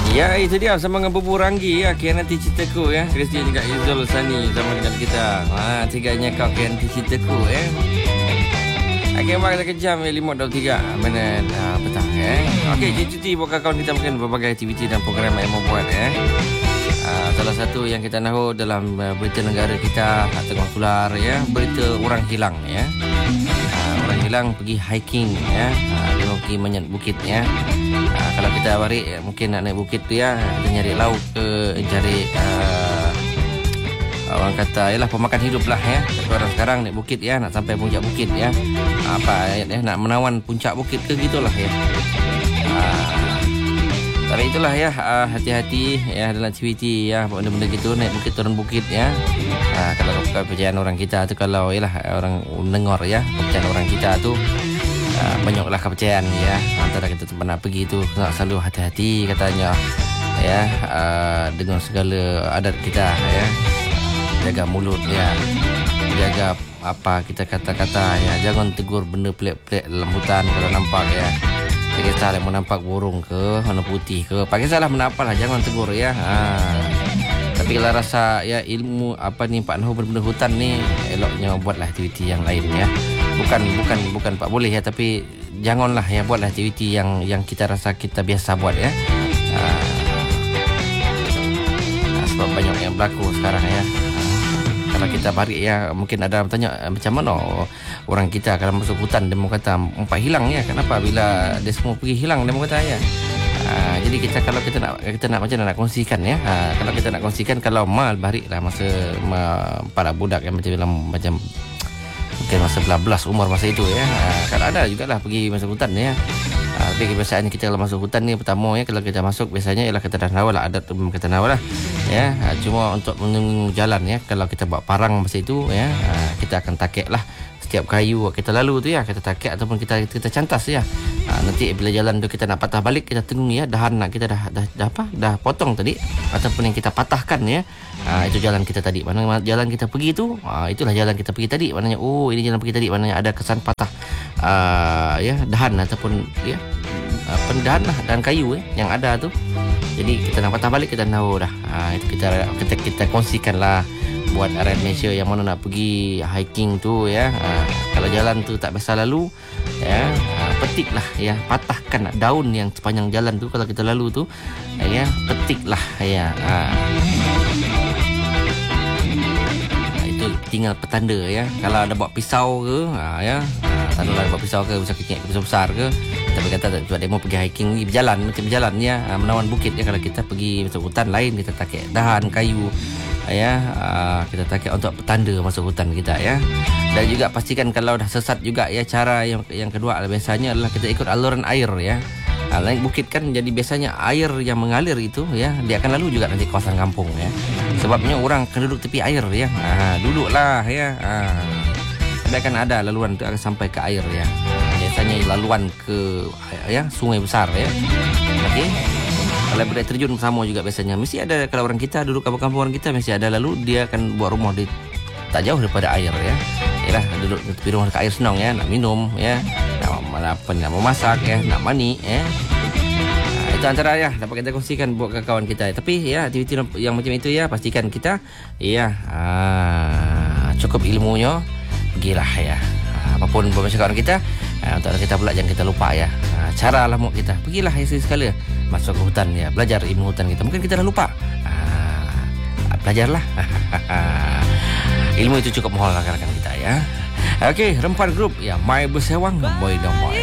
Ya, itu dia sama dengan Bubu Ranggi ya, Kianati Cintaku ya. Christian juga Izul Sani sama dengan kita. Tiganya kau Kianati Cintaku ya. Okey, balik kejam 5.23 minit petang ya. Okey, cuti buat kawan kita mungkin berbagai aktiviti dan program yang mau buat ya. Salah satu yang kita tahu dalam berita negara kita tengah keluar ya, berita orang hilang ya. Orang hilang pergi hiking ya, dia mau pergi menyat bukit ya. Kalau kita balik mungkin nak naik bukit tu ya, kita nyari lauk ke, cari orang kata ialah pemakan hidup lah ya. Tapi orang sekarang naik bukit ya, nak sampai puncak bukit ya. Nak menawan puncak bukit ke gitulah ya. Tapi itulah ya, hati-hati ya dalam aktiviti ya, benda-benda gitu, naik bukit turun bukit ya. Kalau kepercayaan orang kita tu, kalau ialah orang dengar ya, kepercayaan orang kita tu banyaklah kepercayaan ya. Antara kita pernah pergi tu selalu hati-hati katanya ya, dengan segala adat kita ya. Jaga mulut ya, jaga apa kita kata-kata ya, jangan tegur benda pelik-pelik dalam hutan kalau nampak ya. Kita yang menampak burung ke, warna putih ke, pakai salah menapalah, jangan tegur ya. Tapi kalau rasa ya ilmu apa ni Pak Noh benda-benda hutan ni, eloknya buatlah aktiviti yang lain ya. Bukan Pak boleh ya, tapi janganlah ya buatlah aktiviti yang kita rasa kita biasa buat ya. Sebab banyak yang berlaku sekarang ya. Kalau kita balik ya, mungkin ada bertanya macam mana orang kita kalau masuk hutan, dia mau kata empat hilang ya. Kenapa bila dia semua pergi hilang, dia mau kata ya. Jadi kalau kita nak macam mana nak kongsikan ya. Kalau kita nak kongsikan, kalau mal balik lah masa para budak yang macam mungkin masa 11 umur masa itu ya. Kalau ada jugalah pergi masuk hutan ya. Tapi kebiasaan kita kalau masuk hutan ni, pertama ya, kalau kita masuk biasanya ialah kita dah tahu lah adat tu, kita tahu lah ya. Cuma untuk menunggu jalan ya, kalau kita bawa parang masa itu ya, kita akan takik lah setiap kayu kita lalu tu ya, kita takik ataupun kita cantas ya. Nanti bila jalan tu kita nak patah balik, kita tengok ya, dahan nak kita dah potong tadi ataupun yang kita patahkan ya. Itu jalan kita tadi. Mana jalan kita pergi tu, itulah jalan kita pergi tadi. Maknanya ini jalan pergi tadi, maknanya ada kesan patah ya dahan ataupun ya pendahan lah, dahan kayu yang ada tu. Jadi kita nak patah balik, kita tahu dah. Itu kita kongsikan lah buat rakyat Malaysia yang mana nak pergi hiking tu ya. Kalau jalan tu tak biasa lalu ya, petiklah ya, patahkan daun yang sepanjang jalan tu kalau kita lalu tu ya, petiklah ya. Itu tinggal petanda ya. Kalau ada bawa pisau ke ya, taruhlah bawa pisau ke, pisau besar ke, tapi kata dia mau pergi hiking berjalan ya, menawan bukit ya. Kalau kita pergi masuk hutan lain, kita takik dahan kayu ya, kita takik untuk petanda masuk hutan kita ya. Dan juga pastikan kalau dah sesat juga ya, cara yang kedua biasanya adalah kita ikut aluran air ya. Naik bukit kan, jadi biasanya air yang mengalir itu ya, dia akan lalu juga nanti kawasan kampung ya. Sebabnya orang akan duduk tepi air ya. Duduklah ya. Tapi akan ada laluan itu akan sampai ke air ya. Biasanya laluan ke ya sungai besar ya. Okey. Kalau berair terjun sama juga biasanya. Mesti ada, kalau orang kita duduk kampung orang kita mesti ada lalu dia akan buat rumah di tak jauh daripada air ya. Yalah, duduk di tepi rumah ke air senang ya, nak minum ya, nak memasak ya, nak mandi ya. Itu antara ya dapat kita kongsikan buat kawan kita. Tapi ya aktiviti yang macam itu ya, pastikan kita ya cukup ilmunya, pergilah ya. Apapun pembicaraan kita, untuk kita pula jangan kita lupa ya. Cara lah mau kita pergilah sekali masuk ke hutan ya, belajar ilmu hutan kita. Mungkin kita dah lupa, belajarlah. Ilmu itu cukup mahal rakan-rakan kita ya. Okey, Rempan Group ya, Mai Bersewang Boy Domoy.